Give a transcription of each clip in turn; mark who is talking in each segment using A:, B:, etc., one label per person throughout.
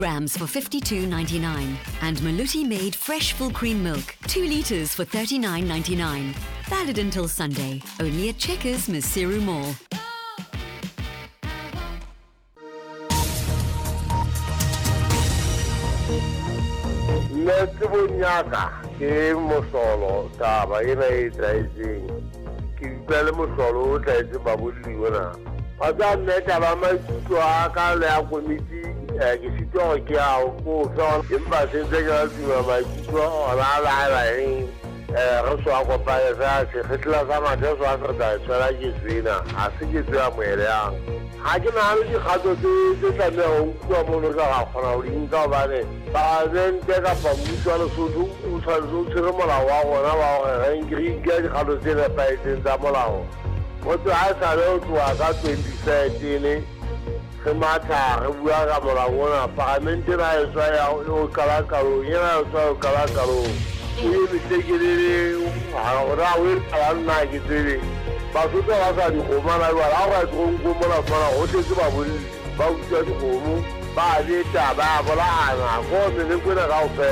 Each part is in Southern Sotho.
A: grams for $52.99 and Maluti made fresh full cream milk 2 liters for $39.99. Valid until Sunday, only at Checkers Masiru Mall.
B: Let's go nyaka ke mosolo taba ena e tsaitseng ke ipele mosolo o tsaitse babudi wona ata nne taba maikutlo a ka le a komiti ke sitwa ke a go so empa se tsega tsa maikutlo ona la re so a go pa ya se khitla ka ma so a tsaka tsala ke zwina a se ke tsaya moele yang ha ke na le dikgato tse tsa me o kwa mo le ga gona o dinka ba ne ba then ke ka pa mutwa le so o tshwanetse o tsere molao wa gona ba go ngri ke dikgato tse le pa tsa molao o tla sa le o twa ka 2017 se mata re bua ka molao wona parliament na e swa ya o kala kalo yena o swa o kala kalo e bitegele ha ora o kala na ke tsere ba so tla sa di go mana ba la ga go ngo mola fana o tse ba boli ba o tse di go mo ba di ta ba bola ana go me le kwena ga o fe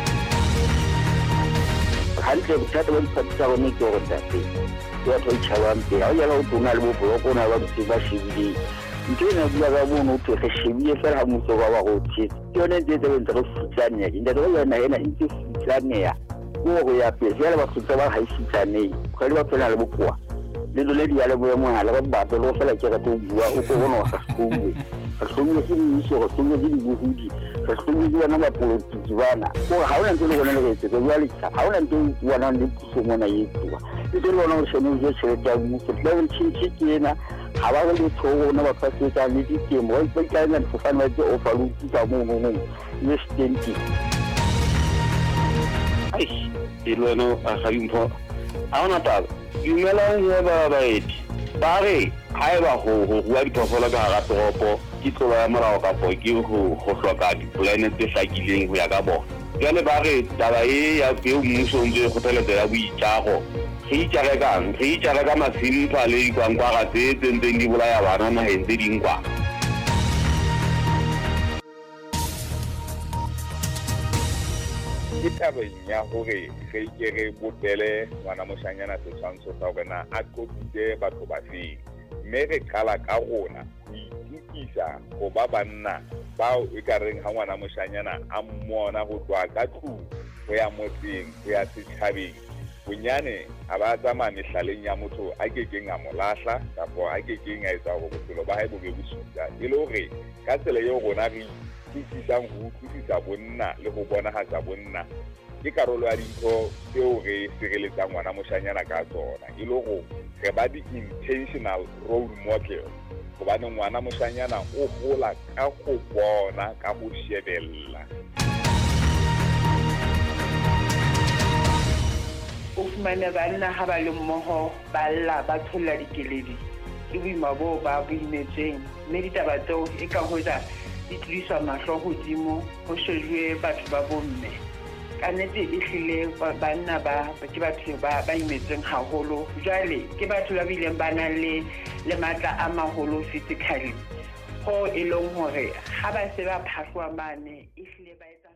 B: hantle bothata ba diphatsa go ne ke go tate ya tlo tshawang pe ha ya lo tona le bo go na ba di ba shibile ntena bua ga bono o tse shibile fela ha motho ba go tse yone tse tse ntse go futsanya inda go yona ena ntse futsanya go ya pe ya ba futsa ba ha isitsane go le ba tsena le bokwa le le di ale bo mo ala ba ba lo fela ke ga to bua o go bona ga skole ga skole ke ni so go skole di buhudi ga skole di wana ba politiki bana go ha ona ntse le gona le tse go ya le ha ona ntse wana le puso mona yetwa le le bona go shone go tshwetsa mo se le ntshi kena ha ba le thogo na ba fasitsa le di temo ba ka nna go fana le o falu tsa mo le stenti ai dilweno a ga impho a ona taba dumela ya ba baeti ba re ha e ba go bua diphoofolo ka ga toropo ke tlo ya molao ka po ke go hloka di-planet tse hlakileng go ya ka bona jale ba re taba e ya peo mmuso ntse go theletse ya boitjago re itjare ka masimpa le dikwankwaga tse tsentseng di bolaya bana nageng tse ding kwa ke tabeng ya gore ge ke re botele ngwana moshanyana setshwantsho sa gore na a qopitse batho ba feng mme re qala ka rona go itukisa go ba banna bao e ka reng ha ngwana moshanyana a mmona go tloa ka tlung go ya motseng go ya setšhabeng bonyane a ba tsamaya mehlaleng ya motho a kekeng a molahla kapo a kekeng a etsa gore bophelo ba hae bo be bosuta e le gore ka tsela eo rona re utlwisisang go utlwisisa bonna le go bonagatsa bonna ke karolo ya dintho tseo re sireletsang ngwana moshanyana ka tsona e le go re ba di-intentional role model gobane ngwana moshanyana o gola ka go bona ka go shebella
C: o fumane banna ha ba le mmoho ba lla ba tholla dikeledi ke boima bo ba boimetseng mme ditaba tseo e ka hoja di tliswa mahlo hodimo ho shejwe batho ba bomme ka nnete e hlile banna ba ke batho ba imetseng haholo jwale ke batho ba bileng ba nang le matla a maholo physically ho e leng hore ha ba se ba phahlwa mane e hlile ba etsa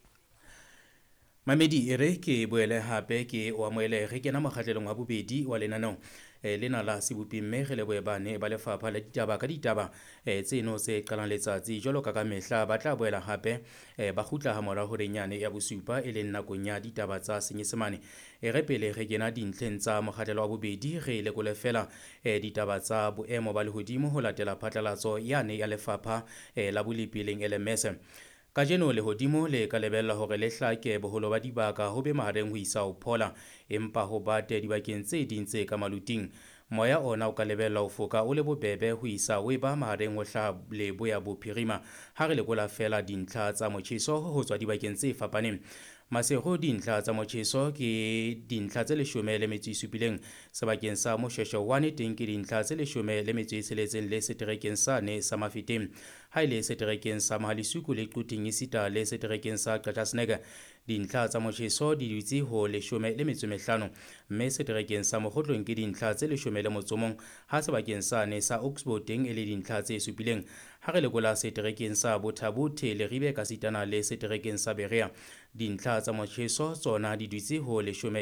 D: Mamedi ere ke boele hape ke o amoele re kena mokgatlelong wa bobedi wa lenaneo lena la sebupi mme re le boebane ba lefapha la ditaba ka ditaba tseno tse qalang letsatsi jwalo ka mehla ba tla boela hape ba khutla ha mora hore nyane ya bosupa e leng nakong ya ditaba tsa senyesemane re pele re kena dintleng tsa mokgatlelo wa bobedi re lekole fela ditaba tsa boemo ba lehodimo ho latela phatlalatso yane ya lefapha la bolepileng LMS Kajeno lehodimo le ka lebella hore le hlake boholo ba dibaka ho be mahareng ho isa ho phola empa ho bate dibakeng tse ding tse ka maluting moya ona o ka lebella ho foka o le bobebe ho isa o ba mahareng ho hlaha le boya bophirima ha re lekola fela dintlha tsa motjheso ho tswa dibakeng tse fapaneng Masego dintlha tsa motjheso ke dintlha tse 17 sebakeng sa Moshweshwe 1 teng ke dintlha tse 16 le seterekeng sane sa Mafeteng ha ile seterekeng sa Mahalisuku le Quting isita le seterekeng sa Qatasnega dintlha tsa motjheso di dutse ho 15 mme seterekeng sa Mokgotlong ke dintlha tse 11 ha sebakeng sane sa Oxford teng e le dintlha tse 7 ha re lekola seterekeng sa Bothabothe le ribe ka sitana le seterekeng sa Berea dintlha tsa motjheso tsona di dutse ho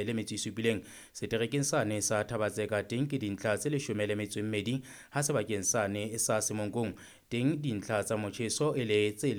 D: 17 seterekeng sane sa Thabatseka teng ke dintlha tse 12 ha sebakeng sane sa Semonkong teng dintlha tsa motjheso e le tse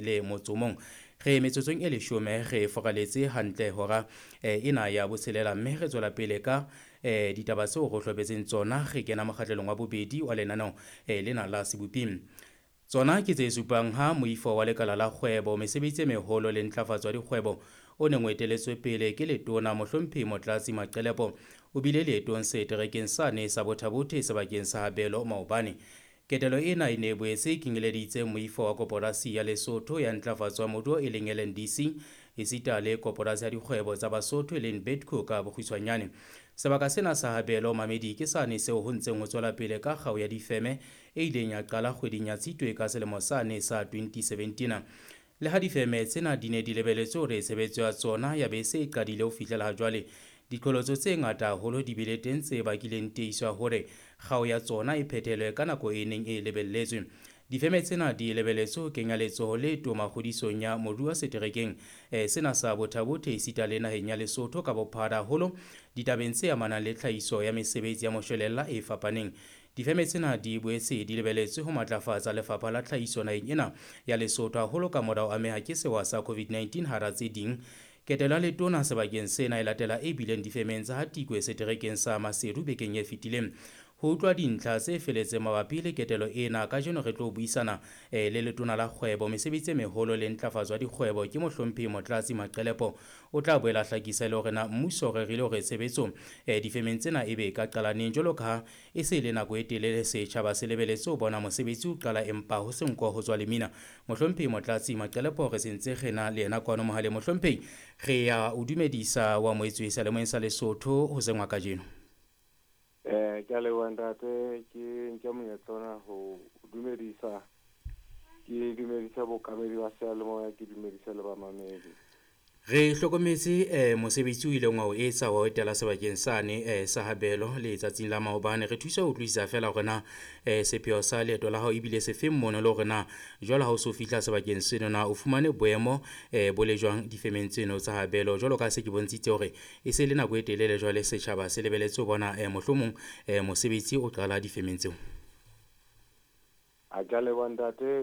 D: 11 re metsotsong e 10 re fokaletse hantle hora ena ya botshelela mme re tswela pele ka ditaba tseo go hlopetseng tsona re kena mokgahlelong wa bobedi wa lenaneo lena la seboping. Tsona ke tse supang ha moifo wa lekala la kgwebo mesebetsi e meholo le ntlafatso ya dikgwebo o neng o eteletswe pele ke letona Mohlomphehi Motlatsi Maqelepo o bile leetong seterekeng sane sa Bothabothe sebakeng sa Habelo maobane. Ketelo ena e ne boetse kenyeleditse moifo wa koporasi ya Lesotho ya ntlafatso ya moruo e leng LNDC esita le koporasi ya dikgwebo tsa Basotho e leng Bedco ka bokgutshwanyane. Sebaka sena sa Habelo mamedi ke sane seo ho ntseng ho tswela pele ka kgao ya difeme e ileng ya qala kgweding ya Tshitwe ka selemo sane sa 2017. Le ha difeme tsena di ne di lebelletswe hore tshebetso ya tsona ya be se e qadile ho fihlela ha jwale, diqholotso tse ngata haholo di bile teng tse bakileng tiehiso hore kgao ya tsona e phethelwe ka nako e neng e lebelletswe. Difeme tsena di lebelletswe ho kenya letsoho le toma kgodisong ya moruo seterekeng sena sa Bothabothe esita le naheng ya Lesotho ka bophara haholo ditabeng tse amanang le tlhahiso ya mesebetsi ya moshwelella e fapaneng. Difeme tsena di boetse di lebelletswe ho matlafatsa lefapha la tlhahiso naheng ena ya Lesotho haholo ka mora ho ameha ke sewa sa COVID-19 hara tse ding. Ketelo ya letona sebakeng sena e latela e bileng difemeng tsa Hatikwe seterekeng sa Maseru bekeng e fetileng. Ho utlwa dintlha tse feletseng mabapi le ketelo ena kajeno re tlo buisana le letona la kgwebo mesebetsi e meholo le ntlafatso ya dikgwebo ke Mohlomphehi Motlatsi Maqelepo o tla boela hlakisa le hore na mmuso re rile hore tshebetso difemeng tsena ebe ka qalaneng jwalo ka ha e se le nako e telele setjhaba se lebelletse ho bona mosebetsi o qala empa ho se nko ho tswa lemina. Mohlomphehi Motlatsi Maqelepo re sentse re na le yena kwano mohale. Mohlomphehi re ya o dumedisa wa moetswisa le moeng sa Lesotho ho sengwa kajeno.
B: Ke a leboha ntate ke nke monyetlana ho dumedisa ke dumedisa bokamedi ba seyalemoya ke dumedisa le bamamedi.
D: Re hlokometse mosebetsi o ileng wa o etsa wa ho etela sebakeng sane sa Habelo le tsatsing la maobane re thusa ho utlwisisa fela hore na sepheo sa leeto la hao ebile se feng mono le hore na jwale ha o so fihla sebakeng seno na o fumane boemo bo le jwang difemeng tseno tsa Habelo jwalo ka se ke bontshitse hore e se le nako e telele jwale setjhaba se lebelletse ho bona mohlomong mosebetsi o qala difemeng tseo.
B: A ka leboha ntate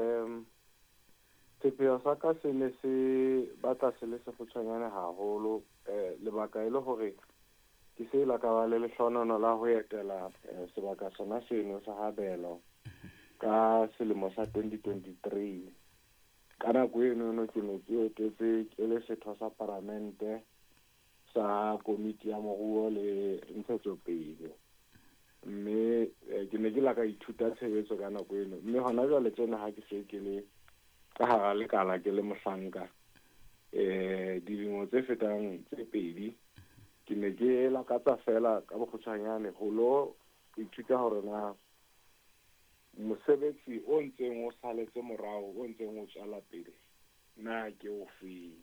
B: sepheo sa ka se ne se batla se le sekgutshwanyane haholo lebaka e le hore ke se la ka ba le lehlonono la ho etela sebaka sona seno sa Habelo ka selemo sa 2023 ka nako eno ke ne ke etetse ke le setho sa parlamente sa komiti ya moruo le ntshetsopele mme ke ne ke la ka ithuta tshebetso ka nako eno mme hona jwale tsena ha ke se ke le ka hara lekala ke le mohlanka dilemo tse fetang tse pedi ke ne ke lakatsa fela ka bokgutshwanyane ho lo ithuta hore na mosebetsi o ntseng o saletse morao o ntseng o tswela pele na ke o feng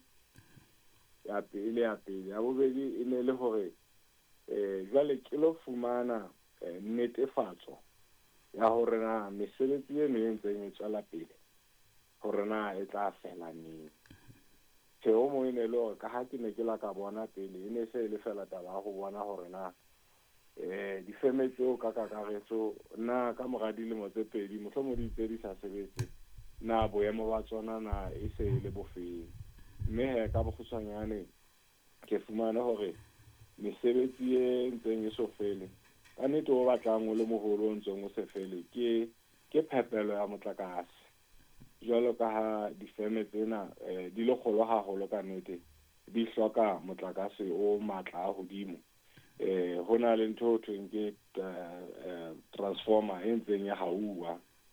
B: ya pele ya bobedi e ne le hore jwale ke lo fumana netefatso ya hore na mesebetsi e ntseng e tswela pele hore na e tla fela neng tseo mo ene le hore ka ha ke ne ke la ka bona pele e ne se le fela taba go bona hore na difeme tseo ka kakaretso na ka mora dilemo tse pedi mohlomong di tse di sa sebetse na boemo ba tsona na e se le bofeng mme ka bokgutshwanyane ke fumana hore mesebetsi e ntseng e so fele ka nnete o batlang o le moholo o ntseng o se fele ke phepelo ya motlakase jwalo ka ha difeme tsena di le kgolo haholo ka nnete di hloka motlakase o matla a hodimo ho na le ntho ho thweng ke transformer e ntseng ya hauwa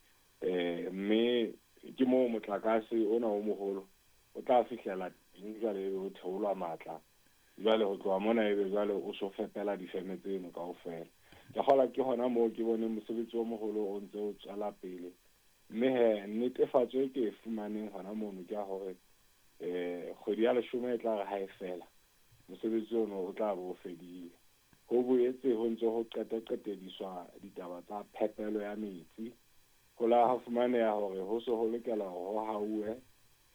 B: mme ke mo motlakase ona o moholo o tla fihlela jwale ho theolwa matla jwale ho tloha mona ebe jwale o so fepela difeme tseno kaofela ke kgola ke hona moo ke bone mosebetsi o moholo o ntse o tswela pele mme netefatso e ke e fumaneng hona mono ke hore kgwedi ya 10 e tla re ha e fela mosebetsi ono o tla bo fedile ho boetse ho ntse ho qetediswa ditaba tsa phepelo ya metsi
E: ho la ha fumaneha hore ho se ho lokela ho hauwe